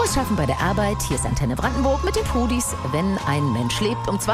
Frohes Schaffen bei der Arbeit. Hier ist Antenne Brandenburg mit den Pudis. Wenn ein Mensch lebt um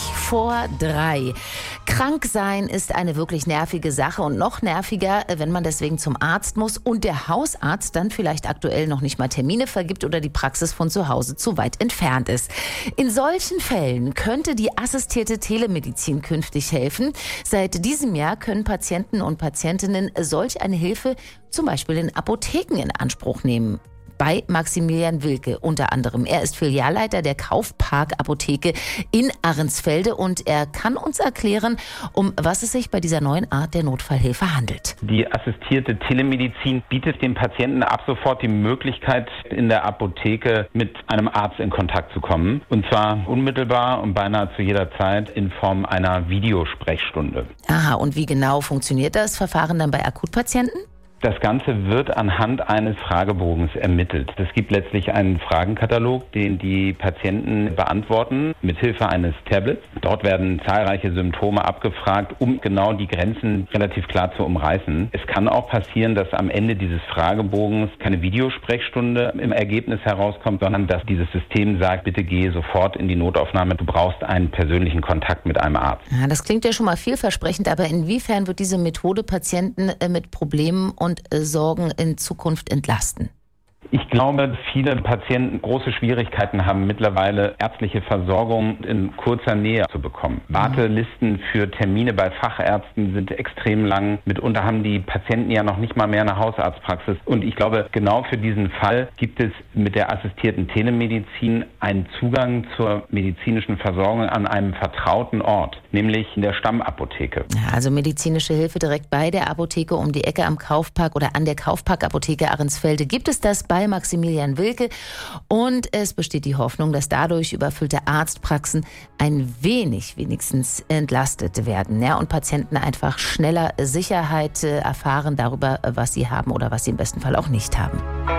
2:20. Krank sein ist eine wirklich nervige Sache und noch nerviger, wenn man deswegen zum Arzt muss und der Hausarzt dann vielleicht aktuell noch nicht mal Termine vergibt oder die Praxis von zu Hause zu weit entfernt ist. In solchen Fällen könnte die assistierte Telemedizin künftig helfen. Seit diesem Jahr können Patienten und Patientinnen solch eine Hilfe zum Beispiel in Apotheken in Anspruch nehmen. Bei Maximilian Wilke unter anderem. Er ist Filialleiter der Kaufpark-Apotheke in Ahrensfelde und er kann uns erklären, um was es sich bei dieser neuen Art der Notfallhilfe handelt. Die assistierte Telemedizin bietet dem Patienten ab sofort die Möglichkeit, in der Apotheke mit einem Arzt in Kontakt zu kommen. Und zwar unmittelbar und beinahe zu jeder Zeit in Form einer Videosprechstunde. Aha, und wie genau funktioniert das Verfahren dann bei Akutpatienten? Das Ganze wird anhand eines Fragebogens ermittelt. Es gibt letztlich einen Fragenkatalog, den die Patienten beantworten mithilfe eines Tablets. Dort werden zahlreiche Symptome abgefragt, um genau die Grenzen relativ klar zu umreißen. Es kann auch passieren, dass am Ende dieses Fragebogens keine Videosprechstunde im Ergebnis herauskommt, sondern dass dieses System sagt, bitte gehe sofort in die Notaufnahme, du brauchst einen persönlichen Kontakt mit einem Arzt. Ja, das klingt ja schon mal vielversprechend, aber inwiefern wird diese Methode Patienten mit Problemen und Sorgen in Zukunft entlasten? Ich glaube, viele Patienten große Schwierigkeiten haben mittlerweile ärztliche Versorgung in kurzer Nähe zu bekommen. Wartelisten für Termine bei Fachärzten sind extrem lang. Mitunter haben die Patienten ja noch nicht mal mehr eine Hausarztpraxis. Und ich glaube, genau für diesen Fall gibt es mit der assistierten Telemedizin einen Zugang zur medizinischen Versorgung an einem vertrauten Ort, nämlich in der Stammapotheke. Ja, also medizinische Hilfe direkt bei der Apotheke um die Ecke am Kaufpark oder an der Kaufpark-Apotheke Ahrensfelde gibt es das bei Maximilian Wilke und es besteht die Hoffnung, dass dadurch überfüllte Arztpraxen ein wenig wenigstens entlastet werden, ja, und Patienten einfach schneller Sicherheit erfahren darüber, was sie haben oder was sie im besten Fall auch nicht haben.